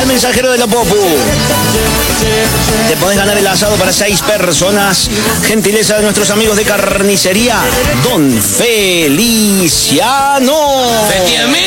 al mensajero de la Popu. Te podés ganar el asado para 6 personas. Gentileza de nuestros amigos de carnicería Don Feliciano.